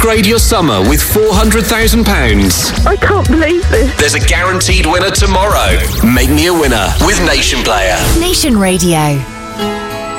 Upgrade your summer with £400,000. I can't believe this. There's a guaranteed winner tomorrow. Make me a winner with Nation Player. Nation Radio.